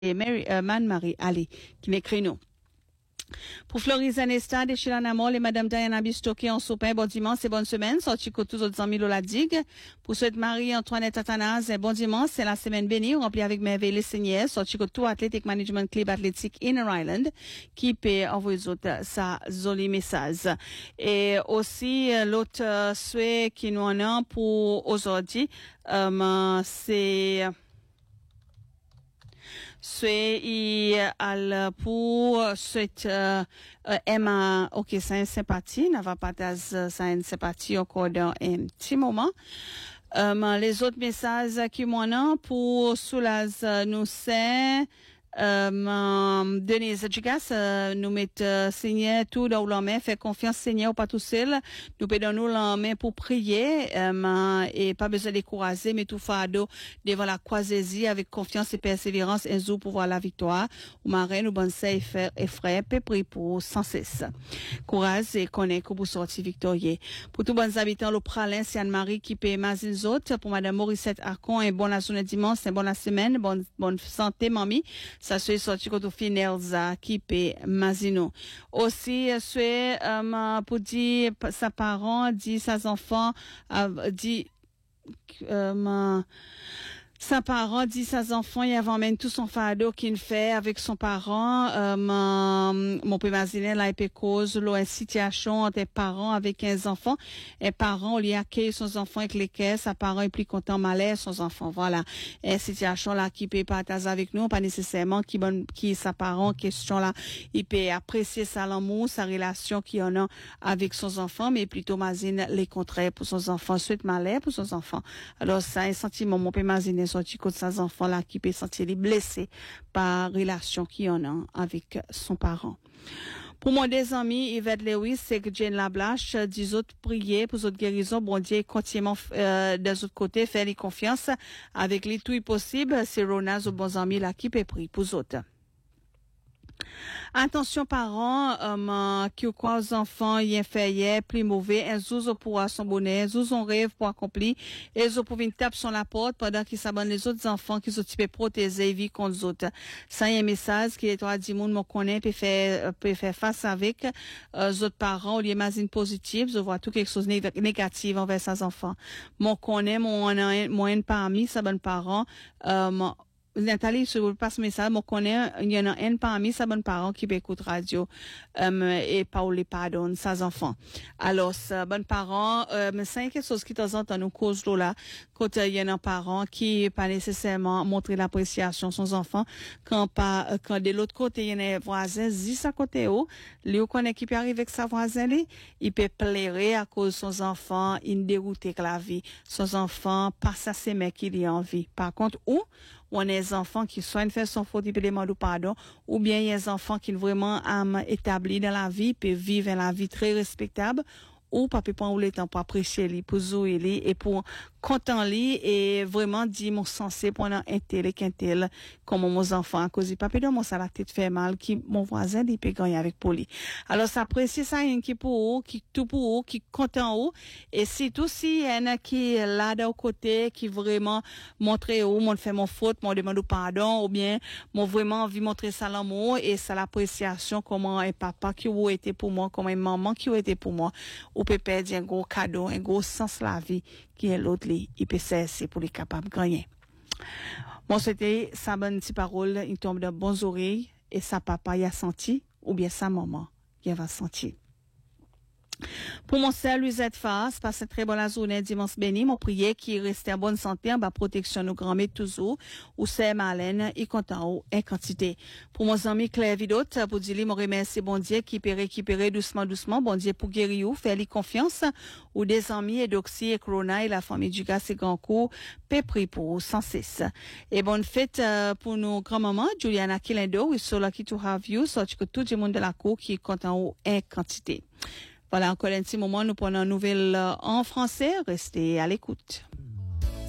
et Marie Ali qui m'écrit nous. Pour Floris Anesta de Sheila Namol et Madame Diana Bistoké en sopin, bon dimanche et bonne semaine. Sorti que tous autres amis de la digue. Pour cette Marie-Antoinette Athanase, bon dimanche, c'est la semaine bénie, remplie avec merveille les seigneurs. Sorti que tout Athletic Management Club Athletic Inner Island, qui peut envoyer autres sa joli message. Et aussi, l'autre souhait qui nous en a pour aujourd'hui, pour cette Emma, ok, ça une sympathie, n'a va pas ça une sympathie encore dans un petit moment. Les autres messages qui m'en ont pour soulager nous c'est Denise Djigas nous met Seigneur tout dans la main, fait confiance Seigneur pas tout seul, nous pédons nous la main pour prier et pas besoin de décourager mais tout fardeau devant la croisée avec confiance et persévérance un jour pour voir la victoire ou marin nous bonne et frère peut prier pour sans cesse courage et connaît que vous sortir victorieux pour tous bons habitants le pralin c'est Anne-Marie qui paie mazines autres pour madame Morissette Arcon un bon la journée dimanche un bon la semaine bonne santé mamie ça se sorti quand au Finelza qui paie Mazino. Aussi, c'est, pour dire, sa parent, dit ses enfants, dit, sa parent dit ses enfants, il emmène tout son fardeau qu'il fait avec son parent, mon père imaginer là, il cause, une situation entre parents avec 15 enfants, et parents, il accueille son enfant avec lesquels sa parent est plus content, malais, son enfant, voilà. Et situation là, qui peut partager avec nous, pas nécessairement qui sa parent, question là, il peut apprécier sa l'amour, sa relation qu'il en a avec son enfant, mais plutôt imagine les contraires pour son enfant, suite malais pour son enfant. Alors, ça, un sentiment, mon père imaginer sorti contre ces enfants-là qui peut sentir les blessés par relation qu'il en a avec son parent. Pour mon des amis, Yvette Lewis, c'est que Jane Lablache, des autres prier pour autres guérisons, bon Dieu, continuellement, des autres côtés, faire les confiance avec les tout possible, c'est Ronaz aux bons amis là qui peut prier pour autres. Attention parents qui croient aux enfants y fait plus mauvais un zouzo pour son bonheur zouzo rêve pour accomplir et zo pour venir taper sur la porte pendant qu'ils s'abonnent les autres enfants qui sont typés protéger vie contre les autres ça y a un message qui est toi dit monde me connaît peut faire face avec les autres parents ou l'imagine positive je vois tout quelque chose négatif envers ses enfants mon connaît mon parmi sa bonne parents Nathalie, je vous passe message, moi connais, il y en a un parmi sa bonne parent qui écoute radio, et pas les pardonne ses enfants. Alors, sa bonne parent, c'est quelque chose qui de temps en temps nous cause là, quand il y en a un parent qui pas nécessairement montrer l'appréciation de son enfant, quand de l'autre côté, il y en a un voisin, dit sa côté haut, lui, connaît qui peut arriver avec sa voisin, il peut pleurer à cause de son enfant, il déroute avec la vie. Son enfant, passe à ses mecs qu'il y a envie. Par contre, on a des enfants qui soit une fait son faute, ils peuvent demander pardon, ou bien il y a des enfants qui vraiment établis dans la vie, peuvent vivre la vie très respectable, ou pas peut prendre le temps pour apprécier lui, pour jouer lui, et pour content lui, et vraiment dire mon sensé pendant un tel et qu'un tel, comme mon enfant, à cause du papier de mon ça la tête fait mal, qui, mon voisin, il peut gagner avec pour lui. Alors, ça apprécie ça, un qui pour eux, qui tout pour eux, qui content eux, et c'est aussi un qui est là d'un côté, qui vraiment montre eux, mon fait mon faute, mon demande pardon, ou bien, mon vraiment envie montrer ça l'amour, et ça l'appréciation, comment un papa qui a été pour moi, comment une maman qui a été pour moi, ou peut perdre un gros cadeau, un gros sens la vie, qui est l'autre, il peut cesser pour les capables de gagner. Bon, c'était sa bonne petite parole, il tombe de bonnes oreilles, et sa papa y a senti, ou bien sa maman y va sentir. Pour mon sœur Louisette Fass, passe une très bonne journée dimanche béni, mon prière qui reste en bonne santé, en bas protection nous grand toujours, ou c'est Marlène, y content ou en quantité. Pour mon ami Claire Vidot, pour dire mon remercie bon Dieu qui peut récupérer doucement, bon Dieu pour guérir ou faire lui confiance, ou des amis et d'Oxy et Corona et la famille du gars et grand cours, peut prier pour sans cesse. Et bonne fête, pour nos grands-mamans, Juliana Kilindo, we so lucky to have you, sorti que tout le monde de la cour qui est content ou en quantité. Voilà, encore un petit moment, nous prenons une nouvelle en français. Restez à l'écoute.